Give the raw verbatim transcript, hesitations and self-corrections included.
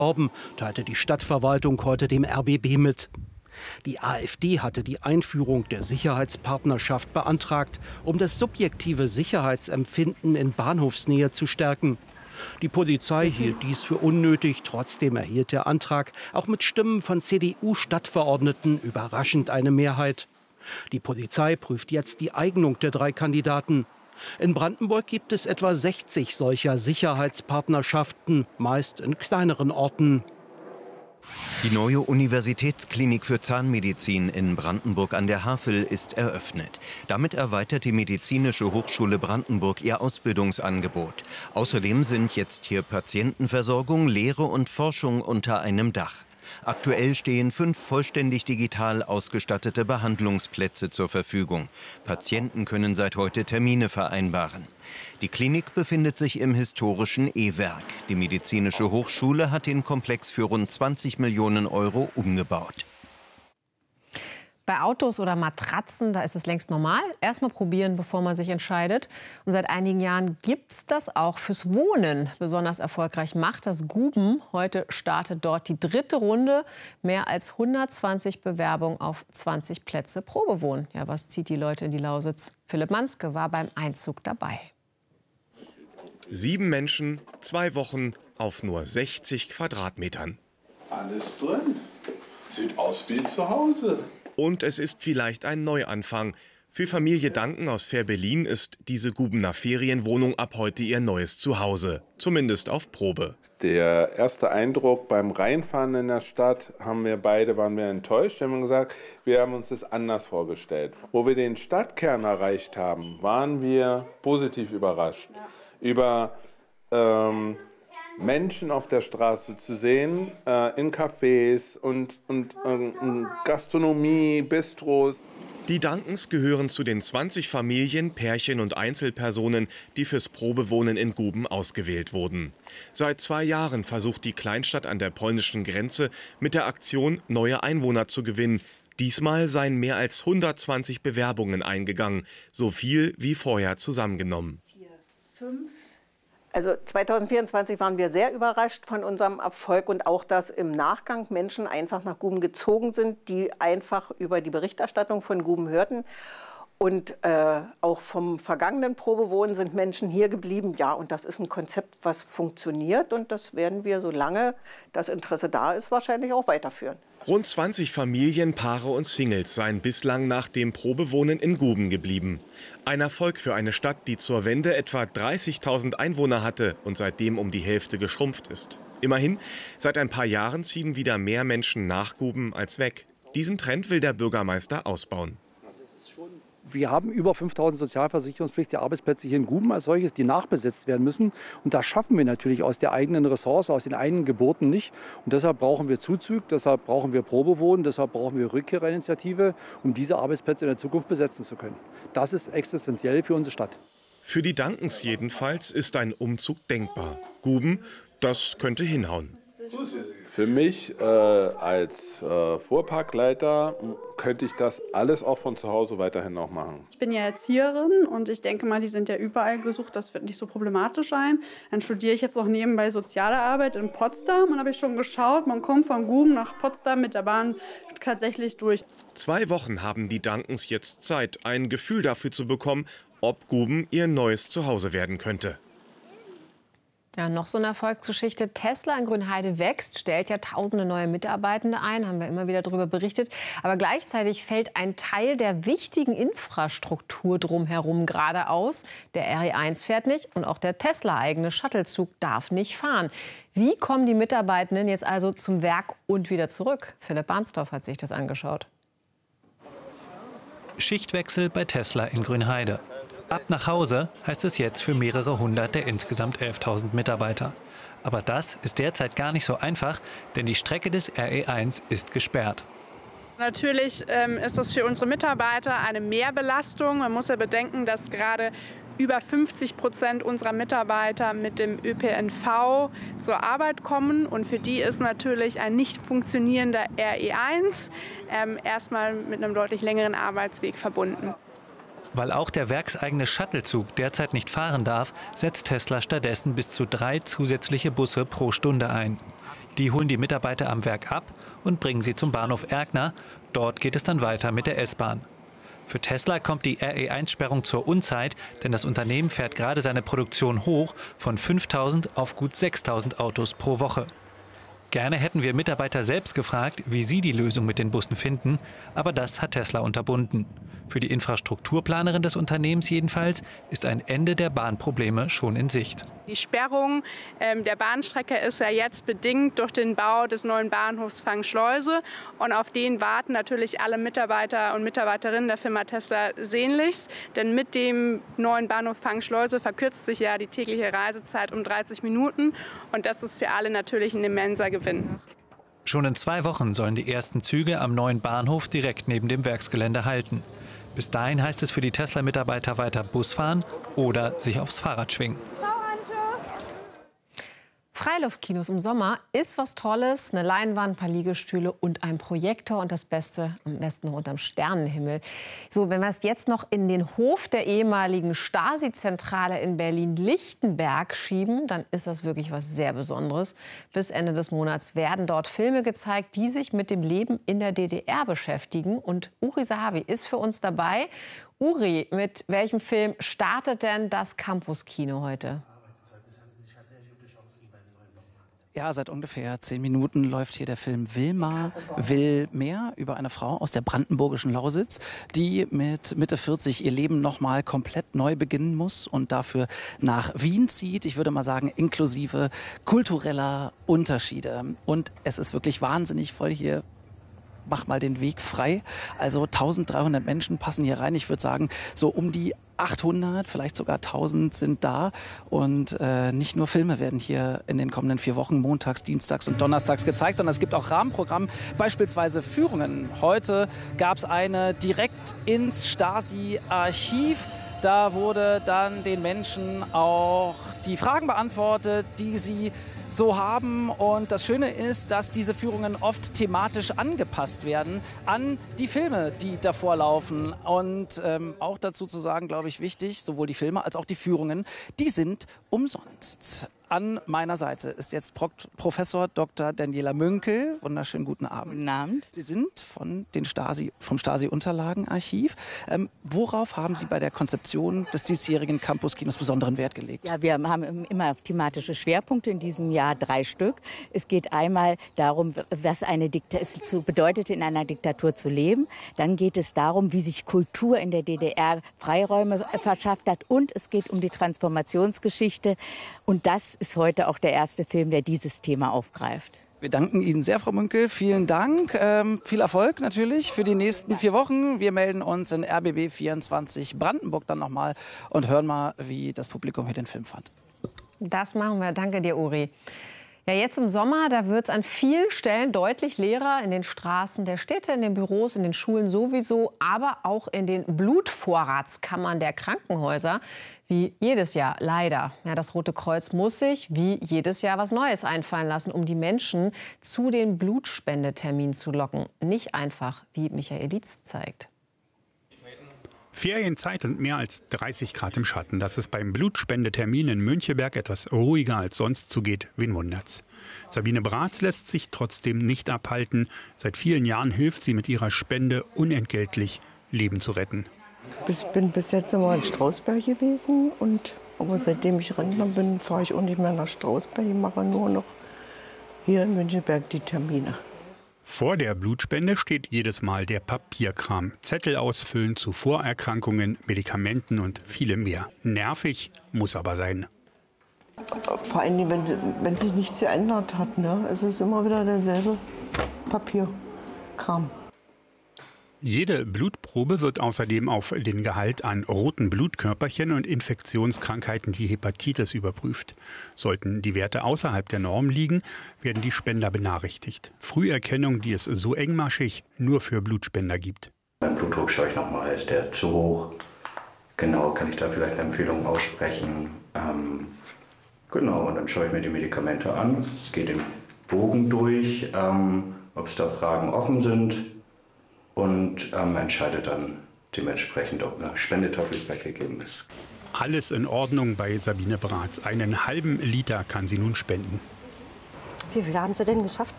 Orben, teilte die Stadtverwaltung heute dem R B B mit. Die AfD hatte die Einführung der Sicherheitspartnerschaft beantragt, um das subjektive Sicherheitsempfinden in Bahnhofsnähe zu stärken. Die Polizei hielt dies für unnötig. Trotzdem erhielt der Antrag auch mit Stimmen von C D U-Stadtverordneten überraschend eine Mehrheit. Die Polizei prüft jetzt die Eignung der drei Kandidaten. In Brandenburg gibt es etwa sechzig solcher Sicherheitspartnerschaften, meist in kleineren Orten. Die neue Universitätsklinik für Zahnmedizin in Brandenburg an der Havel ist eröffnet. Damit erweitert die Medizinische Hochschule Brandenburg ihr Ausbildungsangebot. Außerdem sind jetzt hier Patientenversorgung, Lehre und Forschung unter einem Dach. Aktuell stehen fünf vollständig digital ausgestattete Behandlungsplätze zur Verfügung. Patienten können seit heute Termine vereinbaren. Die Klinik befindet sich im historischen E-Werk. Die Medizinische Hochschule hat den Komplex für rund zwanzig Millionen Euro umgebaut. Bei Autos oder Matratzen, da ist es längst normal. Erst mal probieren, bevor man sich entscheidet. Und seit einigen Jahren gibt es das auch fürs Wohnen. Besonders erfolgreich macht das Guben. Heute startet dort die dritte Runde. Mehr als hundertzwanzig Bewerbungen auf zwanzig Plätze Probewohnen. Ja, was zieht die Leute in die Lausitz? Philipp Manske war beim Einzug dabei. Sieben Menschen, zwei Wochen auf nur sechzig Quadratmetern. Alles drin. Sieht aus wie zu Hause. Und es ist vielleicht ein Neuanfang. Für Familie Danken aus Fehrbellin ist diese Gubener Ferienwohnung ab heute ihr neues Zuhause. Zumindest auf Probe. Der erste Eindruck beim Reinfahren in der Stadt, haben wir beide, waren wir enttäuscht. Wir haben gesagt, wir haben uns das anders vorgestellt. Wo wir den Stadtkern erreicht haben, waren wir positiv überrascht. Ja. Über ähm, Menschen auf der Straße zu sehen, äh, in Cafés und, und äh, Gastronomie, Bistros. Die Dankens gehören zu den zwanzig Familien, Pärchen und Einzelpersonen, die fürs Probewohnen in Guben ausgewählt wurden. Seit zwei Jahren versucht die Kleinstadt an der polnischen Grenze mit der Aktion neue Einwohner zu gewinnen. Diesmal seien mehr als hundertzwanzig Bewerbungen eingegangen, so viel wie vorher zusammengenommen. Vier, fünf. Also zweitausendvierundzwanzig waren wir sehr überrascht von unserem Erfolg und auch, dass im Nachgang Menschen einfach nach Guben gezogen sind, die einfach über die Berichterstattung von Guben hörten. Und äh, auch vom vergangenen Probewohnen sind Menschen hier geblieben. Ja, und das ist ein Konzept, was funktioniert. Und das werden wir, solange das Interesse da ist, wahrscheinlich auch weiterführen. Rund zwanzig Familien, Paare und Singles seien bislang nach dem Probewohnen in Guben geblieben. Ein Erfolg für eine Stadt, die zur Wende etwa dreißigtausend Einwohner hatte und seitdem um die Hälfte geschrumpft ist. Immerhin, seit ein paar Jahren ziehen wieder mehr Menschen nach Guben als weg. Diesen Trend will der Bürgermeister ausbauen. Wir haben über fünftausend sozialversicherungspflichtige Arbeitsplätze hier in Guben als solches, die nachbesetzt werden müssen. Und das schaffen wir natürlich aus der eigenen Ressource, aus den eigenen Geburten nicht. Und deshalb brauchen wir Zuzug, deshalb brauchen wir Probewohnen, deshalb brauchen wir Rückkehrerinitiative, um diese Arbeitsplätze in der Zukunft besetzen zu können. Das ist existenziell für unsere Stadt. Für die Dankens jedenfalls ist ein Umzug denkbar. Guben, das könnte hinhauen. Für mich äh, als äh, Fuhrparkleiter könnte ich das alles auch von zu Hause weiterhin noch machen. Ich bin ja Erzieherin und ich denke mal, die sind ja überall gesucht, das wird nicht so problematisch sein. Dann studiere ich jetzt noch nebenbei Soziale Arbeit in Potsdam und habe ich schon geschaut, man kommt von Guben nach Potsdam mit der Bahn tatsächlich durch. Zwei Wochen haben die Dankens jetzt Zeit, ein Gefühl dafür zu bekommen, ob Guben ihr neues Zuhause werden könnte. Ja, noch so eine Erfolgsgeschichte. Tesla in Grünheide wächst, stellt ja tausende neue Mitarbeitende ein, haben wir immer wieder darüber berichtet. Aber gleichzeitig fällt ein Teil der wichtigen Infrastruktur drumherum gerade aus. Der R E eins fährt nicht und auch der Tesla-eigene Shuttlezug darf nicht fahren. Wie kommen die Mitarbeitenden jetzt also zum Werk und wieder zurück? Philipp Barnsdorf hat sich das angeschaut. Schichtwechsel bei Tesla in Grünheide. Ab nach Hause heißt es jetzt für mehrere hundert der insgesamt elftausend Mitarbeiter. Aber das ist derzeit gar nicht so einfach, denn die Strecke des R E eins ist gesperrt. Natürlich ähm, ist das für unsere Mitarbeiter eine Mehrbelastung. Man muss ja bedenken, dass gerade über fünfzig Prozent unserer Mitarbeiter mit dem Ö P N V zur Arbeit kommen. Und für die ist natürlich ein nicht funktionierender R E eins ähm, erstmal mit einem deutlich längeren Arbeitsweg verbunden. Weil auch der werkseigene Shuttlezug derzeit nicht fahren darf, setzt Tesla stattdessen bis zu drei zusätzliche Busse pro Stunde ein. Die holen die Mitarbeiter am Werk ab und bringen sie zum Bahnhof Erkner. Dort geht es dann weiter mit der S-Bahn. Für Tesla kommt die R E eins Sperrung zur Unzeit, denn das Unternehmen fährt gerade seine Produktion hoch von fünftausend auf gut sechstausend Autos pro Woche. Gerne hätten wir Mitarbeiter selbst gefragt, wie sie die Lösung mit den Bussen finden, aber das hat Tesla unterbunden. Für die Infrastrukturplanerin des Unternehmens jedenfalls ist ein Ende der Bahnprobleme schon in Sicht. Die Sperrung ähm, der Bahnstrecke ist ja jetzt bedingt durch den Bau des neuen Bahnhofs Fangschleuse. Und auf den warten natürlich alle Mitarbeiter und Mitarbeiterinnen der Firma Tesla sehnlichst. Denn mit dem neuen Bahnhof Fangschleuse verkürzt sich ja die tägliche Reisezeit um dreißig Minuten. Und das ist für alle natürlich ein immenser Gewinn. Schon in zwei Wochen sollen die ersten Züge am neuen Bahnhof direkt neben dem Werksgelände halten. Bis dahin heißt es für die Tesla-Mitarbeiter weiter Bus fahren oder sich aufs Fahrrad schwingen. Freiluftkinos im Sommer ist was Tolles. Eine Leinwand, ein paar Liegestühle und ein Projektor. Und das Beste, am besten noch unterm Sternenhimmel. So, wenn wir es jetzt noch in den Hof der ehemaligen Stasi-Zentrale in Berlin-Lichtenberg schieben, dann ist das wirklich was sehr Besonderes. Bis Ende des Monats werden dort Filme gezeigt, die sich mit dem Leben in der D D R beschäftigen. Und Uri Sahavi ist für uns dabei. Uri, mit welchem Film startet denn das Campus-Kino heute? Ja, seit ungefähr zehn Minuten läuft hier der Film Wilma will mehr über eine Frau aus der brandenburgischen Lausitz, die mit Mitte vierzig ihr Leben noch mal komplett neu beginnen muss und dafür nach Wien zieht. Ich würde mal sagen, inklusive kultureller Unterschiede. Und es ist wirklich wahnsinnig voll hier. Mach mal den Weg frei. Also dreizehnhundert Menschen passen hier rein. Ich würde sagen, so um die achthundert, vielleicht sogar tausend sind da. Und äh, nicht nur Filme werden hier in den kommenden vier Wochen montags, dienstags und donnerstags gezeigt, sondern es gibt auch Rahmenprogramm, beispielsweise Führungen. Heute gab es eine direkt ins Stasi-Archiv. Da wurde dann den Menschen auch die Fragen beantwortet, die sie so haben. Und das Schöne ist, dass diese Führungen oft thematisch angepasst werden an die Filme, die davor laufen. Und ähm, auch dazu zu sagen, glaube ich, wichtig, sowohl die Filme als auch die Führungen, die sind umsonst. An meiner Seite ist jetzt Pro Professor Doktor Daniela Münkel. Wunderschönen guten Abend. Guten Abend. Sie sind von den Stasi, vom Stasi-Unterlagenarchiv. Ähm, worauf haben Sie bei der Konzeption des diesjährigen Campus-Kinos besonderen Wert gelegt? Ja, wir haben immer thematische Schwerpunkte, in diesem Jahr drei Stück. Es geht einmal darum, was eine Dikta es bedeutet, in einer Diktatur zu leben. Dann geht es darum, wie sich Kultur in der D D R Freiräume verschafft hat. Und es geht um die Transformationsgeschichte. Und das ist heute auch der erste Film, der dieses Thema aufgreift. Wir danken Ihnen sehr, Frau Münkel. Vielen Dank. Ähm, viel Erfolg natürlich für die nächsten vier Wochen. Wir melden uns in R B B vierundzwanzig Brandenburg dann nochmal und hören mal, wie das Publikum hier den Film fand. Das machen wir. Danke dir, Uri. Ja, jetzt im Sommer, da wird es an vielen Stellen deutlich leerer in den Straßen der Städte, in den Büros, in den Schulen sowieso, aber auch in den Blutvorratskammern der Krankenhäuser. Wie jedes Jahr, leider. Ja, das Rote Kreuz muss sich wie jedes Jahr was Neues einfallen lassen, um die Menschen zu den Blutspendeterminen zu locken. Nicht einfach, wie Michael Dietz zeigt. Ferienzeit und mehr als dreißig Grad im Schatten. Dass es beim Blutspendetermin in Müncheberg etwas ruhiger als sonst zugeht, wen wundert's. Sabine Bratz lässt sich trotzdem nicht abhalten. Seit vielen Jahren hilft sie mit ihrer Spende unentgeltlich, Leben zu retten. Ich bin bis jetzt immer in Strausberg gewesen. Und aber seitdem ich Rentner bin, fahre ich auch nicht mehr nach Strausberg. Ich mache nur noch hier in Müncheberg die Termine. Vor der Blutspende steht jedes Mal der Papierkram. Zettel ausfüllen zu Vorerkrankungen, Medikamenten und vielem mehr. Nervig, muss aber sein. Vor allem, wenn, wenn sich nichts geändert hat. Ne? Es ist immer wieder derselbe Papierkram. Jede Blutprobe wird außerdem auf den Gehalt an roten Blutkörperchen und Infektionskrankheiten wie Hepatitis überprüft. Sollten die Werte außerhalb der Norm liegen, werden die Spender benachrichtigt. Früherkennung, die es so engmaschig nur für Blutspender gibt. Beim Blutdruck schaue ich nochmal, ist der zu hoch? Genau, kann ich da vielleicht eine Empfehlung aussprechen? Ähm, genau, und dann schaue ich mir die Medikamente an. Es geht den Bogen durch, ähm, ob es da Fragen offen sind. Und ähm, entscheidet dann dementsprechend, ob eine Spendetauglichkeit gegeben ist. Alles in Ordnung bei Sabine Bratz. Einen halben Liter kann sie nun spenden. Wie viel haben Sie denn geschafft?